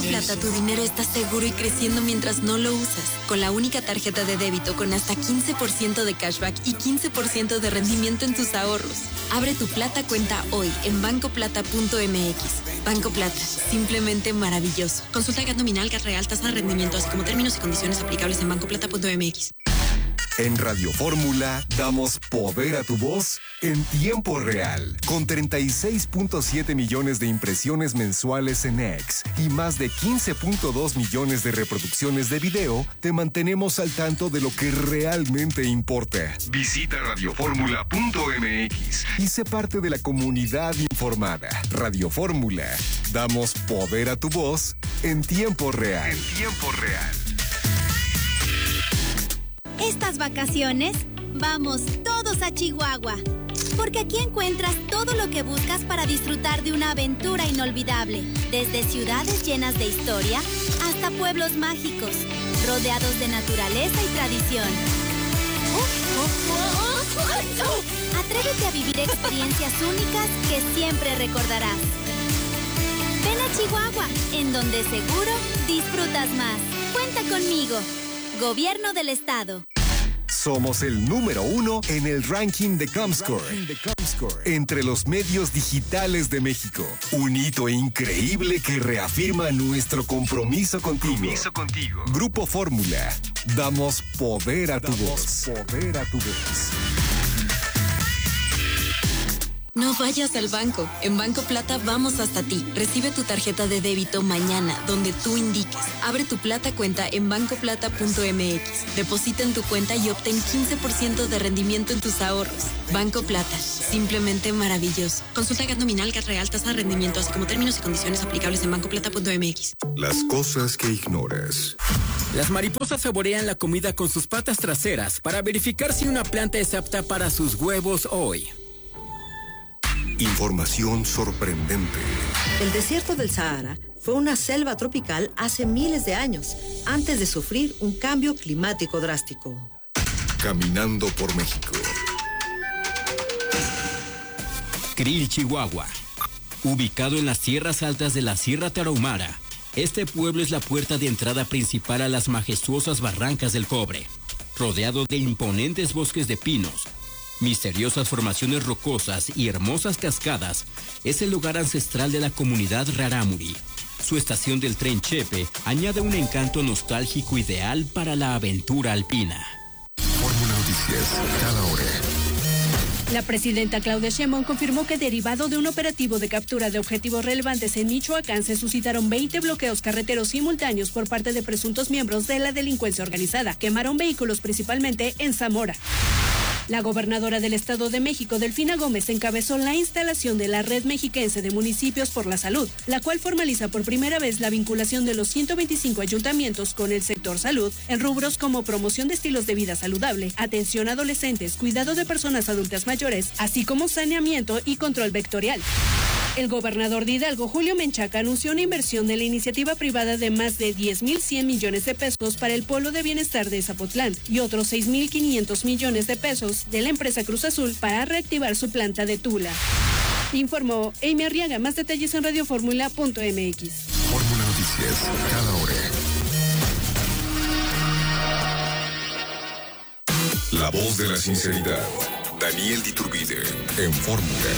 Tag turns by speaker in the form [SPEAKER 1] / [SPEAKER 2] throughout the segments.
[SPEAKER 1] Plata tu dinero está seguro y creciendo mientras no lo usas. Con la única tarjeta de débito con hasta 15% de cashback y 15% de rendimiento en tus ahorros. Abre tu Plata cuenta hoy en bancoplata.mx. Banco Plata, simplemente maravilloso. Consulta GAT nominal, GAT real, tasa de rendimiento, así como términos y condiciones aplicables en bancoplata.mx.
[SPEAKER 2] En Radio Fórmula damos poder a tu voz en tiempo real. Con 36.7 millones de impresiones mensuales en X y más de 15.2 millones de reproducciones de video, te mantenemos al tanto de lo que realmente importa. Visita radioformula.mx y sé parte de la comunidad informada. Radio Fórmula, damos poder a tu voz en tiempo real. En tiempo real.
[SPEAKER 3] Estas vacaciones, vamos todos a Chihuahua, porque aquí encuentras todo lo que buscas para disfrutar de una aventura inolvidable, desde ciudades llenas de historia hasta pueblos mágicos, rodeados de naturaleza y tradición. Atrévete a vivir experiencias únicas que siempre recordarás. Ven a Chihuahua, en donde seguro disfrutas más. Cuenta conmigo. Gobierno del Estado.
[SPEAKER 2] Somos el número 1 en el ranking de Comscore entre los medios digitales de México. Un hito increíble que reafirma nuestro compromiso contigo. Grupo Fórmula. Damos poder a tu voz. Poder a tu voz.
[SPEAKER 1] No vayas al banco. En Banco Plata vamos hasta ti. Recibe tu tarjeta de débito mañana, donde tú indiques. Abre tu Plata cuenta en bancoplata.mx. Deposita en tu cuenta y obtén 15% de rendimiento en tus ahorros. Banco Plata, simplemente maravilloso. Consulta GAT nominal, GAT real, tasa de rendimiento, así como términos y condiciones aplicables en bancoplata.mx.
[SPEAKER 2] Las cosas que ignoras.
[SPEAKER 4] Las mariposas saborean la comida con sus patas traseras para verificar si una planta es apta para sus huevos hoy.
[SPEAKER 2] Información sorprendente.
[SPEAKER 5] El desierto del Sahara fue una selva tropical hace miles de años, antes de sufrir un cambio climático drástico.
[SPEAKER 2] Caminando por México.
[SPEAKER 4] Krill, Chihuahua. Ubicado en las tierras altas de la Sierra Tarahumara, este pueblo es la puerta de entrada principal a las majestuosas barrancas del Cobre, rodeado de imponentes bosques de pinos, misteriosas formaciones rocosas y hermosas cascadas. Es el lugar ancestral de la comunidad Rarámuri. Su estación del tren Chepe añade un encanto nostálgico ideal para la aventura alpina.
[SPEAKER 2] Fórmula Noticias, cada hora.
[SPEAKER 6] La presidenta Claudia Sheinbaum confirmó que derivado de un operativo de captura de objetivos relevantes en Michoacán se suscitaron 20 bloqueos carreteros simultáneos por parte de presuntos miembros de la delincuencia organizada. Quemaron vehículos principalmente en Zamora. La gobernadora del Estado de México, Delfina Gómez, encabezó la instalación de la Red Mexiquense de Municipios por la Salud, la cual formaliza por primera vez la vinculación de los 125 ayuntamientos con el sector salud en rubros como promoción de estilos de vida saludable, atención a adolescentes, cuidado de personas adultas mayores, así como saneamiento y control vectorial. El gobernador de Hidalgo, Julio Menchaca, anunció una inversión de la iniciativa privada de más de 10,100 millones de pesos para el Polo de Bienestar de Zapotlán y otros 6,500 millones de pesos de la empresa Cruz Azul para reactivar su planta de Tula. Informó Amy Arriaga. Más detalles en radioformula.mx.
[SPEAKER 2] Fórmula Noticias, cada hora. La voz de la sinceridad. Daniel Diturbide, en Fórmula.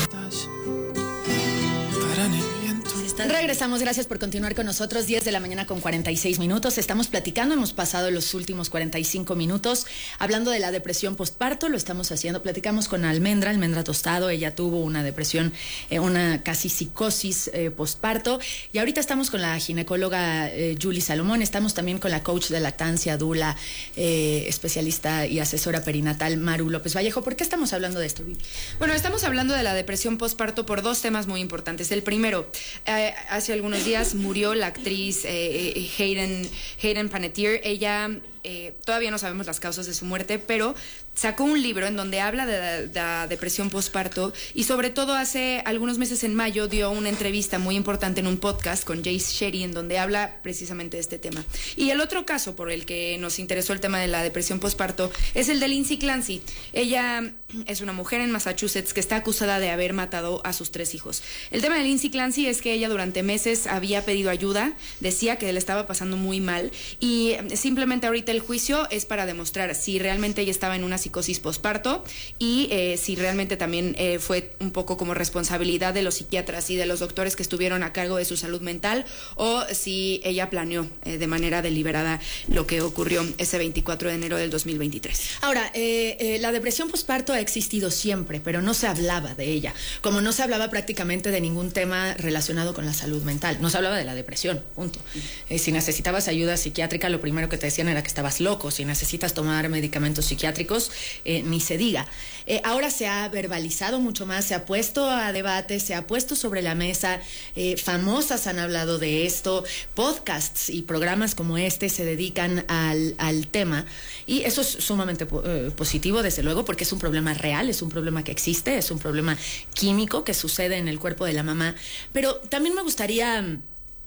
[SPEAKER 7] Regresamos, gracias por continuar con nosotros. 10 de la mañana con 46 minutos. Estamos platicando, hemos pasado los últimos 45 minutos hablando de la depresión postparto. Lo estamos haciendo, platicamos con Almendra Tostado. Ella tuvo una depresión, una casi psicosis postparto. Y ahorita estamos con la ginecóloga Julie Salomón. Estamos también con la coach de lactancia, dula, especialista y asesora perinatal, Maru López Vallejo. ¿Por qué estamos hablando de esto, Vivi?
[SPEAKER 8] Bueno, estamos hablando de la depresión postparto por dos temas muy importantes. El primero, hace algunos días murió la actriz Hayden Panettiere. Ella todavía no sabemos las causas de su muerte, pero sacó un libro en donde habla de la depresión postparto y sobre todo hace algunos meses, en mayo, dio una entrevista muy importante en un podcast con Jay Shetty en donde habla precisamente de este tema. Y el otro caso por el que nos interesó el tema de la depresión postparto es el de Lindsay Clancy. Ella es una mujer en Massachusetts que está acusada de haber matado a sus 3 hijos. El tema de Lindsay Clancy es que ella durante meses había pedido ayuda, decía que le estaba pasando muy mal y simplemente ahorita el juicio es para demostrar si realmente ella estaba en una psicosis postparto y si realmente también fue un poco como responsabilidad de los psiquiatras y de los doctores que estuvieron a cargo de su salud mental o si ella planeó de manera deliberada lo que ocurrió ese 24 de enero del 2023.
[SPEAKER 7] Ahora, la depresión postparto ha existido siempre, pero no se hablaba de ella, como no se hablaba prácticamente de ningún tema relacionado con la salud mental, no se hablaba de la depresión, punto. Si necesitabas ayuda psiquiátrica, lo primero que te decían era que estabas loco, si necesitas tomar medicamentos psiquiátricos, ni se diga. Ahora se ha verbalizado mucho más, se ha puesto a debate, se ha puesto sobre la mesa, famosas han hablado de esto, podcasts y programas como este se dedican al tema y eso es sumamente positivo, desde luego, porque es un problema real, es un problema que existe, es un problema químico que sucede en el cuerpo de la mamá, pero también me gustaría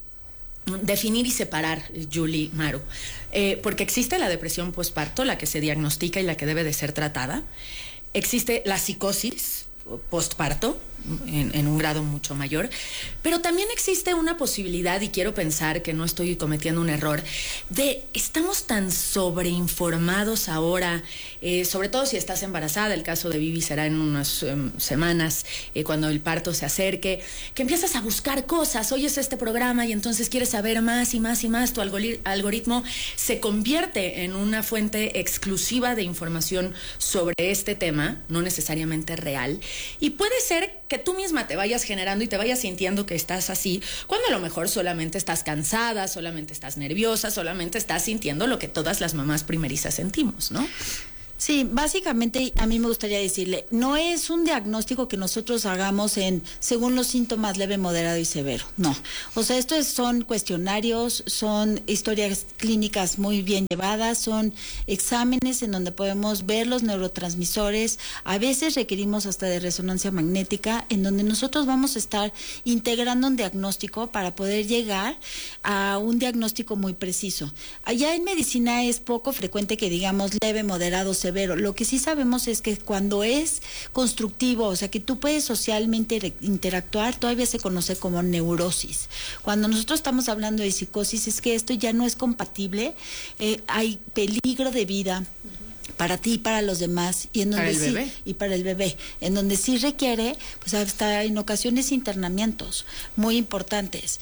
[SPEAKER 7] definir y separar, Julie, Maru, porque existe la depresión postparto, la que se diagnostica y la que debe de ser tratada. Existe la psicosis postparto en un grado mucho mayor, pero también existe una posibilidad, y quiero pensar que no estoy cometiendo un error, de estamos tan sobreinformados ahora, sobre todo si estás embarazada, el caso de Vivi será en unas semanas, cuando el parto se acerque, que empiezas a buscar cosas, oyes este programa y entonces quieres saber más y más y más, tu algoritmo se convierte en una fuente exclusiva de información sobre este tema, no necesariamente real, y puede ser que tú misma te vayas generando y te vayas sintiendo que estás así, cuando a lo mejor solamente estás cansada, solamente estás nerviosa, solamente estás sintiendo lo que todas las mamás primerizas sentimos, ¿no?
[SPEAKER 9] Sí, básicamente a mí me gustaría decirle, no es un diagnóstico que nosotros hagamos según los síntomas leve, moderado y severo, no. O sea, son cuestionarios, son historias clínicas muy bien llevadas, son exámenes en donde podemos ver los neurotransmisores, a veces requerimos hasta de resonancia magnética, en donde nosotros vamos a estar integrando un diagnóstico para poder llegar a un diagnóstico muy preciso. Allá en medicina es poco frecuente que digamos leve, moderado, severo. Lo que sí sabemos es que cuando es constructivo, o sea, que tú puedes socialmente interactuar, todavía se conoce como neurosis. Cuando nosotros estamos hablando de psicosis, es que esto ya no es compatible, hay peligro de vida para ti y para los demás, y en donde
[SPEAKER 7] ¿Para el bebé?
[SPEAKER 9] Sí, y para el bebé, en donde sí requiere, pues hasta en ocasiones internamientos muy importantes.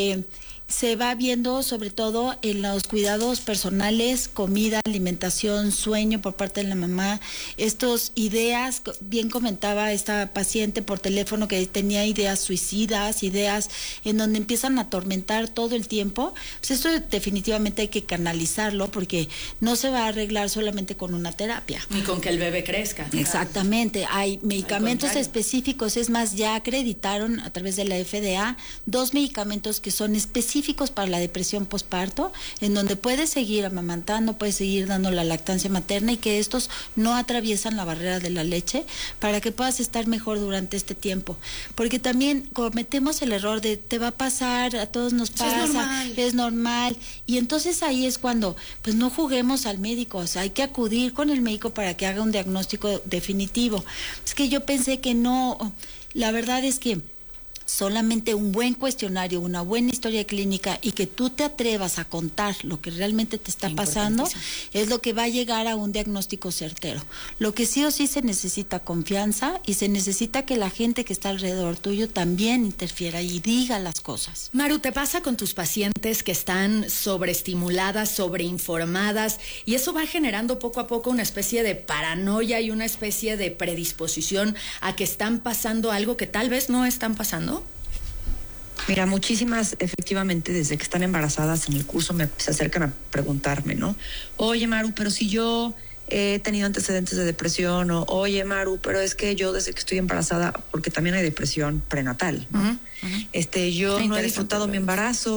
[SPEAKER 9] Se va viendo sobre todo en los cuidados personales, comida, alimentación, sueño por parte de la mamá, estas ideas, bien comentaba esta paciente por teléfono que tenía ideas suicidas, ideas en donde empiezan a atormentar todo el tiempo, pues esto definitivamente hay que canalizarlo porque no se va a arreglar solamente con una terapia.
[SPEAKER 7] Ni con que el bebé crezca.
[SPEAKER 9] Exactamente, hay medicamentos específicos, es más, ya acreditaron a través de la FDA 2 medicamentos que son específicos para la depresión postparto, en donde puedes seguir amamantando, puedes seguir dando la lactancia materna y que estos no atraviesan la barrera de la leche para que puedas estar mejor durante este tiempo. Porque también cometemos el error de te va a pasar, a todos nos pasa, es normal. Y entonces ahí es cuando, pues no juguemos al médico, o sea, hay que acudir con el médico para que haga un diagnóstico definitivo. Es que yo pensé que no, la verdad es que solamente un buen cuestionario, una buena historia clínica y que tú te atrevas a contar lo que realmente te está pasando es lo que va a llegar a un diagnóstico certero. Lo que sí o sí se necesita confianza y se necesita que la gente que está alrededor tuyo también interfiera y diga las cosas.
[SPEAKER 7] Maru, ¿te pasa con tus pacientes que están sobreestimuladas, sobreinformadas y eso va generando poco a poco una especie de paranoia y una especie de predisposición a que están pasando algo que tal vez no están pasando?
[SPEAKER 10] Mira, muchísimas, efectivamente, desde que están embarazadas en el curso se acercan a preguntarme, ¿no? Oye, Maru, pero si yo he tenido antecedentes de depresión, o oye, Maru, pero es que yo desde que estoy embarazada, porque también hay depresión prenatal, ¿no? Yo no he disfrutado mi embarazo,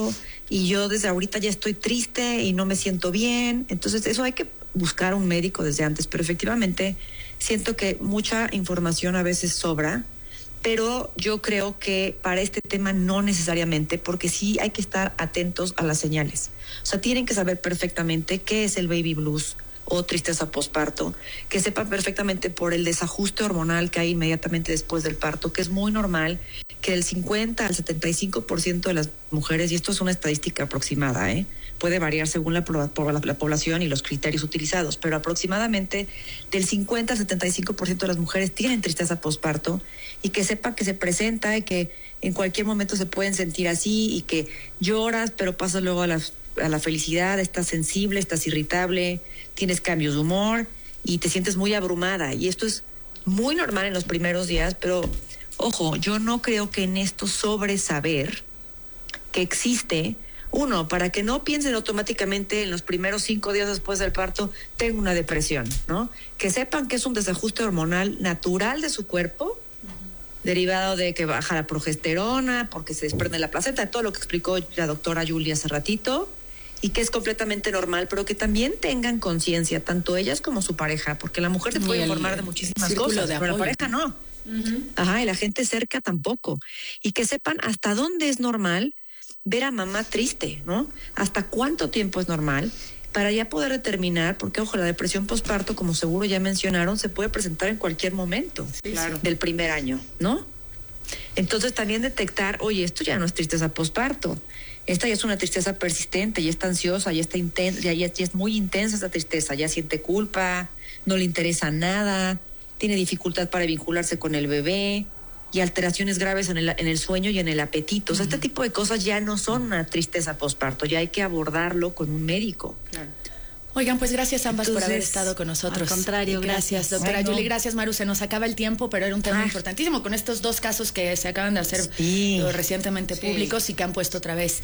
[SPEAKER 10] y yo desde ahorita ya estoy triste y no me siento bien. Entonces eso hay que buscar un médico desde antes, pero efectivamente siento que mucha información a veces sobra, pero yo creo que para este tema no necesariamente, porque sí hay que estar atentos a las señales. O sea, tienen que saber perfectamente qué es el baby blues o tristeza postparto, que sepan perfectamente por el desajuste hormonal que hay inmediatamente después del parto, que es muy normal que el 50 al 75% de las mujeres, y esto es una estadística aproximada, puede variar según la población y los criterios utilizados, pero aproximadamente del 50 al 75% de las mujeres tienen tristeza postparto, y que sepan que se presenta y que en cualquier momento se pueden sentir así, y que lloras, pero pasas luego a la felicidad, estás sensible, estás irritable, tienes cambios de humor y te sientes muy abrumada. Y esto es muy normal en los primeros días, pero ojo, yo no creo que en esto sobresaber que existe, uno, para que no piensen automáticamente en los primeros 5 días después del parto, tengo una depresión, ¿no? Que sepan que es un desajuste hormonal natural de su cuerpo, derivado de que baja la progesterona, porque se desprende la placenta, todo lo que explicó la doctora Julia hace ratito, y que es completamente normal, pero que también tengan conciencia, tanto ellas como su pareja, porque la mujer te puede informar de muchísimas cosas, pero la pareja no. Ajá, y la gente cerca tampoco. Y que sepan hasta dónde es normal ver a mamá triste, ¿no? Hasta cuánto tiempo es normal, para ya poder determinar, porque ojo, la depresión postparto, como seguro ya mencionaron, se puede presentar en cualquier momento del primer año, ¿no? Entonces también detectar, oye, esto ya no es tristeza postparto, esta ya es una tristeza persistente, ya está ansiosa, ya está intensa, ya es muy intensa esta tristeza, ya siente culpa, no le interesa nada, tiene dificultad para vincularse con el bebé y alteraciones graves en el sueño y en el apetito. O sea, este tipo de cosas ya no son una tristeza postparto, ya hay que abordarlo con un médico.
[SPEAKER 7] Claro. Oigan, pues gracias ambas por haber estado con nosotros.
[SPEAKER 9] Al contrario,
[SPEAKER 7] gracias, doctora Julie, gracias Maru, se nos acaba el tiempo, pero era un tema importantísimo con estos 2 casos que se acaban de hacer recientemente públicos y que han puesto otra vez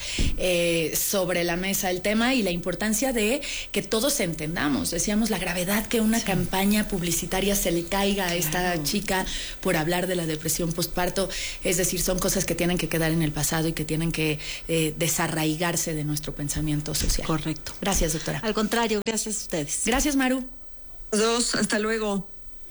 [SPEAKER 7] sobre la mesa el tema y la importancia de que todos entendamos. Decíamos la gravedad que una campaña publicitaria se le caiga a esta chica por hablar de la depresión postparto, es decir, son cosas que tienen que quedar en el pasado y que tienen que desarraigarse de nuestro pensamiento social.
[SPEAKER 9] Correcto.
[SPEAKER 7] Gracias, doctora.
[SPEAKER 9] Al contrario, gracias a ustedes.
[SPEAKER 7] Gracias, Maru.
[SPEAKER 10] Hasta luego.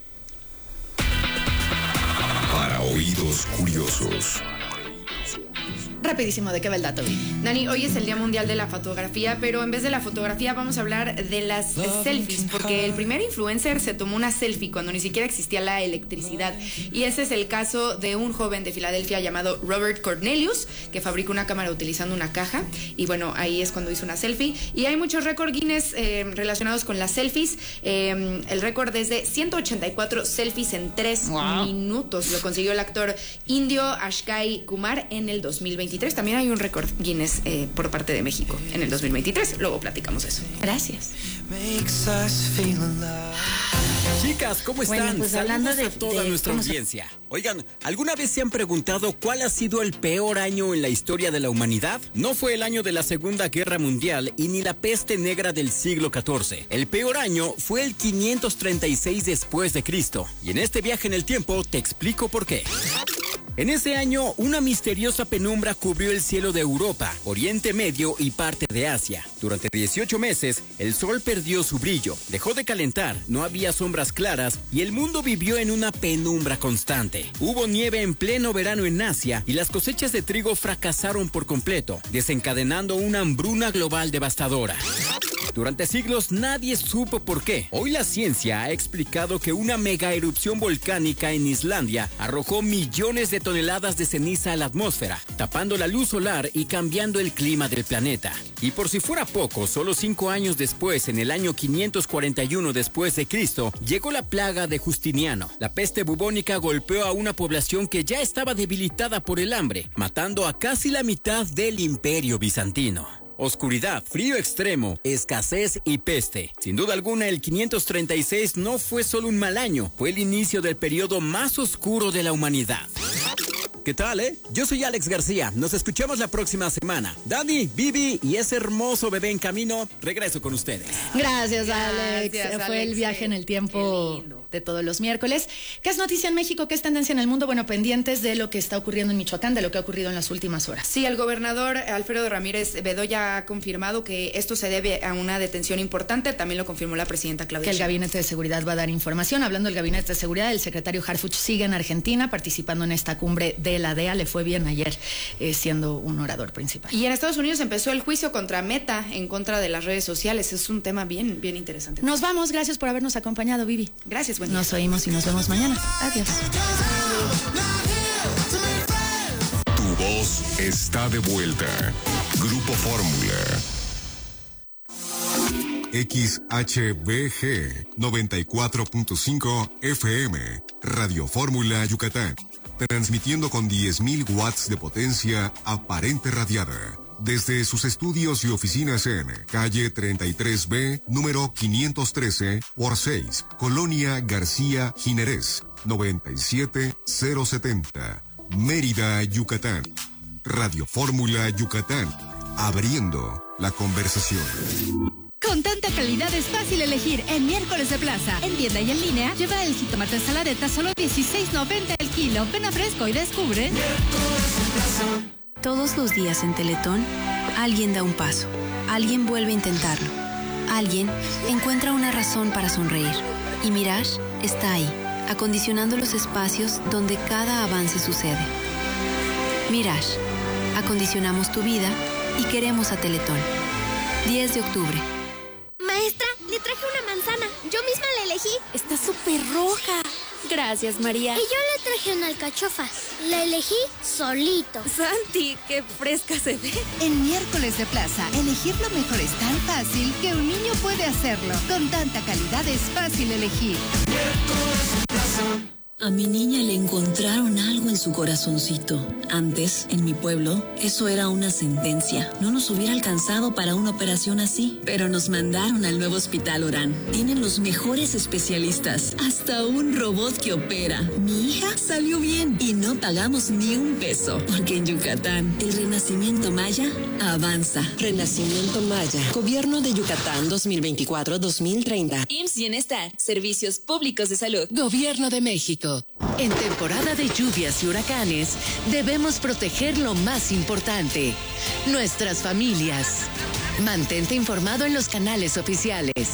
[SPEAKER 2] Para oídos curiosos.
[SPEAKER 7] Rapidísimo, ¿de qué va el dato?
[SPEAKER 8] Dani, hoy es el Día Mundial de la Fotografía, pero en vez de la fotografía vamos a hablar de las selfies, porque el primer influencer se tomó una selfie cuando ni siquiera existía la electricidad. Y ese es el caso de un joven de Filadelfia llamado Robert Cornelius, que fabricó una cámara utilizando una caja. Y bueno, ahí es cuando hizo una selfie. Y hay muchos récords Guinness relacionados con las selfies. El récord es de 184 selfies en 3 minutos. Lo consiguió el actor indio Ashkai Kumar en el 2023. También hay un récord Guinness por parte de México en el 2023. Luego platicamos eso.
[SPEAKER 7] Gracias.
[SPEAKER 4] Chicas, ¿cómo están?
[SPEAKER 9] Bueno, pues hablando
[SPEAKER 4] Saludos a toda nuestra audiencia. Oigan, ¿alguna vez se han preguntado cuál ha sido el peor año en la historia de la humanidad? No fue el año de la Segunda Guerra Mundial y ni la peste negra del siglo XIV. El peor año fue el 536 después de Cristo. Y en este viaje en el tiempo te explico por qué. En ese año, una misteriosa penumbra cubrió el cielo de Europa, Oriente Medio y parte de Asia. Durante 18 meses, el sol perdió su brillo, dejó de calentar, no había sombras claras y el mundo vivió en una penumbra constante. Hubo nieve en pleno verano en Asia y las cosechas de trigo fracasaron por completo, desencadenando una hambruna global devastadora. Durante siglos nadie supo por qué. Hoy la ciencia ha explicado que una mega erupción volcánica en Islandia arrojó millones de toneladas de ceniza a la atmósfera, tapando la luz solar y cambiando el clima del planeta. Y por si fuera poco, solo 5 años después, en el año 541 después de Cristo, llegó la plaga de Justiniano. La peste bubónica golpeó a una población que ya estaba debilitada por el hambre, matando a casi la mitad del Imperio Bizantino. Oscuridad, frío extremo, escasez y peste. Sin duda alguna, el 536 no fue solo un mal año, fue el inicio del periodo más oscuro de la humanidad. ¿Qué tal, Yo soy Alex García, nos escuchamos la próxima semana. Dani, Vivi y ese hermoso bebé en camino, regreso con ustedes.
[SPEAKER 7] Gracias, Alex. Fue el viaje en el tiempo de todos los miércoles. ¿Qué es noticia en México? ¿Qué es tendencia en el mundo? Bueno, pendientes de lo que está ocurriendo en Michoacán, de lo que ha ocurrido en las últimas horas.
[SPEAKER 8] Sí, el gobernador Alfredo Ramírez Bedoya ha confirmado que esto se debe a una detención importante. También lo confirmó la presidenta Claudia
[SPEAKER 7] Que el
[SPEAKER 8] Sheinbaum.
[SPEAKER 7] Gabinete de Seguridad va a dar información. Hablando del Gabinete de Seguridad, el secretario Harfuch sigue en Argentina participando en esta cumbre de la DEA. Le fue bien ayer siendo un orador principal.
[SPEAKER 8] Y en Estados Unidos empezó el juicio contra Meta en contra de las redes sociales. Es un tema bien interesante.
[SPEAKER 7] Nos vamos. Gracias por habernos acompañado, Vivi.
[SPEAKER 8] Gracias, buen día.
[SPEAKER 7] Nos oímos y nos vemos mañana. Adiós.
[SPEAKER 2] Tu voz está de vuelta. Grupo Fórmula. XHBG 94.5 FM, Radio Fórmula Yucatán, transmitiendo con 10.000 watts de potencia aparente radiada, desde sus estudios y oficinas en calle 33B, número 513 por 6, Colonia García Jiménez, 97070, Mérida, Yucatán. Radio Fórmula Yucatán, abriendo la conversación.
[SPEAKER 6] Con tanta calidad es fácil elegir en Miércoles de Plaza. En tienda y en línea, lleva el jitomate saladeta solo $16.90 el kilo. Ven a Fresco y descubre.
[SPEAKER 1] Todos los días en Teletón, alguien da un paso, alguien vuelve a intentarlo, alguien encuentra una razón para sonreír. Y Mirage está ahí, acondicionando los espacios donde cada avance sucede. Mirage, acondicionamos tu vida y queremos a Teletón. 10 de octubre.
[SPEAKER 3] Maestra, le traje una manzana. Yo misma la elegí.
[SPEAKER 1] Está súper roja. Gracias, María.
[SPEAKER 3] Y yo le traje una alcachofa. La elegí solito.
[SPEAKER 1] Santi, qué fresca se ve.
[SPEAKER 6] En Miércoles de Plaza, elegir lo mejor es tan fácil que un niño puede hacerlo. Con tanta calidad es fácil elegir.
[SPEAKER 11] A mi niña le encontraron algo en su corazoncito. Antes, en mi pueblo, eso era una sentencia. No nos hubiera alcanzado para una operación así. Pero nos mandaron al nuevo Hospital Orán. Tienen los mejores especialistas. Hasta un robot que opera. Mi hija salió bien y no pagamos ni un peso. Porque en Yucatán, el renacimiento maya avanza.
[SPEAKER 12] Renacimiento Maya. Gobierno de Yucatán 2024-2030.
[SPEAKER 11] IMSS Bienestar. Servicios Públicos de Salud.
[SPEAKER 13] Gobierno de México. En temporada de lluvias y huracanes, debemos proteger lo más importante, nuestras familias. Mantente informado en los canales oficiales.